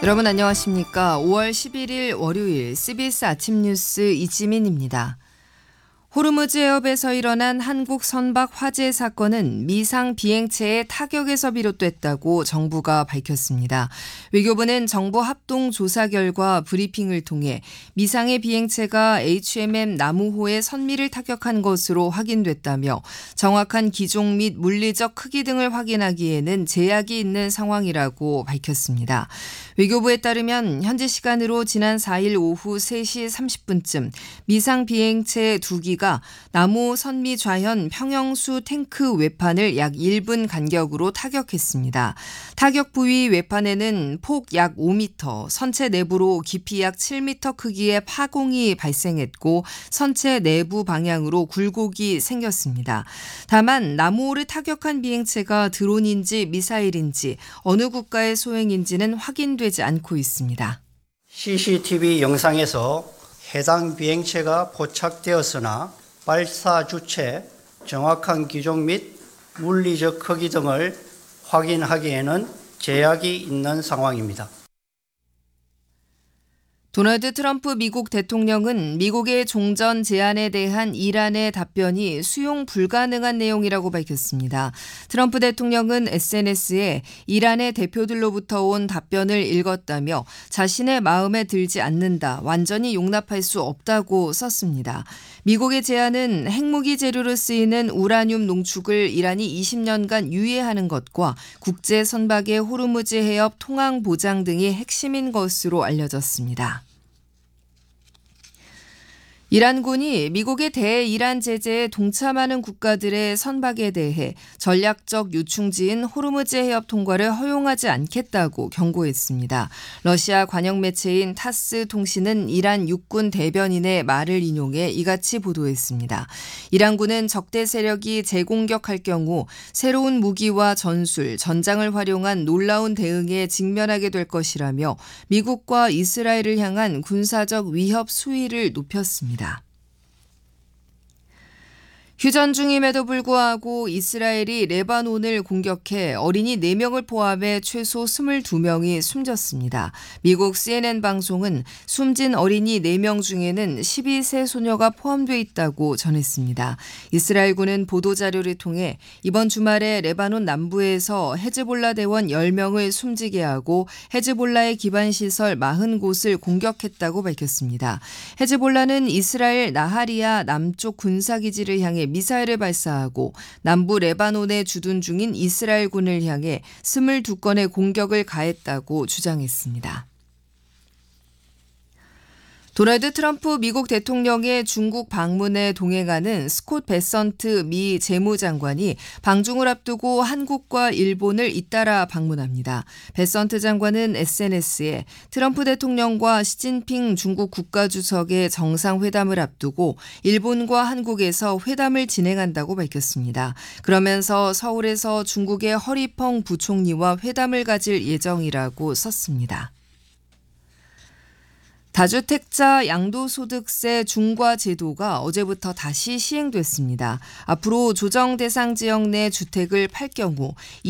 여러분 안녕하십니까. 5월 11일 월요일 CBS 아침 뉴스 이지민입니다. 호르무즈 해협에서 일어난 한국 선박 화재 사건은 미상 비행체의 타격에서 비롯됐다고 정부가 밝혔습니다. 외교부는 정부 합동 조사 결과 브리핑을 통해 미상의 비행체가 HMM 나무호의 선미를 타격한 것으로 확인됐다며 정확한 기종 및 물리적 크기 등을 확인하기에는 제약이 있는 상황이라고 밝혔습니다. 외교부에 따르면 현지 시간으로 지난 4일 오후 3시 30분쯤 미상 비행체 2기가 나무 선미 좌현 평형수 탱크 외판을 약 1분 간격으로 타격했습니다. 타격 부위 외판에는 폭 약 5m, 선체 내부로 깊이 약 7m 크기의 파공이 발생했고 선체 내부 방향으로 굴곡이 생겼습니다. 다만 나무호를 타격한 비행체가 드론인지 미사일인지 어느 국가의 소행인지는 확인되지 않고 있습니다. CCTV 영상에서 해당 비행체가 포착되었으나 발사 주체, 정확한 기종 및 물리적 크기 등을 확인하기에는 제약이 있는 상황입니다. 도널드 트럼프 미국 대통령은 미국의 종전 제안에 대한 이란의 답변이 수용 불가능한 내용이라고 밝혔습니다. 트럼프 대통령은 SNS에 이란의 대표들로부터 온 답변을 읽었다며 자신의 마음에 들지 않는다, 완전히 용납할 수 없다고 썼습니다. 미국의 제안은 핵무기 재료로 쓰이는 우라늄 농축을 이란이 20년간 유예하는 것과 국제 선박의 호르무즈 해협 통항 보장 등이 핵심인 것으로 알려졌습니다. 이란군이 미국의 대이란 제재에 동참하는 국가들의 선박에 대해 전략적 유충지인 호르무즈 해협 통과를 허용하지 않겠다고 경고했습니다. 러시아 관영 매체인 타스 통신은 이란 육군 대변인의 말을 인용해 이같이 보도했습니다. 이란군은 적대 세력이 재공격할 경우 새로운 무기와 전술, 전장을 활용한 놀라운 대응에 직면하게 될 것이라며 미국과 이스라엘을 향한 군사적 위협 수위를 높였습니다. 휴전 중임에도 불구하고 이스라엘이 레바논을 공격해 어린이 4명을 포함해 최소 22명이 숨졌습니다. 미국 CNN 방송은 숨진 어린이 4명 중에는 12세 소녀가 포함돼 있다고 전했습니다. 이스라엘군은 보도자료를 통해 이번 주말에 레바논 남부에서 헤즈볼라 대원 10명을 숨지게 하고 헤즈볼라의 기반시설 40곳을 공격했다고 밝혔습니다. 헤즈볼라는 이스라엘 나하리아 남쪽 군사기지를 향해 미사일을 발사하고 남부 레바논에 주둔 중인 이스라엘군을 향해 22건의 공격을 가했다고 주장했습니다. 도널드 트럼프 미국 대통령의 중국 방문에 동행하는 스콧 베선트 미 재무장관이 방중을 앞두고 한국과 일본을 잇따라 방문합니다. 베선트 장관은 SNS에 트럼프 대통령과 시진핑 중국 국가주석의 정상회담을 앞두고 일본과 한국에서 회담을 진행한다고 밝혔습니다. 그러면서 서울에서 중국의 허리펑 부총리와 회담을 가질 예정이라고 썼습니다. 다주택자 양도소득세 중과 제도가 어제부터 다시 시행됐습니다. 앞으로 조정 대상 지역 내 주택을 팔 경우